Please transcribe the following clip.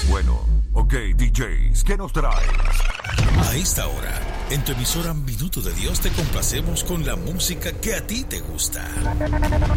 Bueno, ok, DJs, ¿qué nos traes? A esta hora, en tu emisora Minuto de Dios te complacemos con la música que a ti te gusta.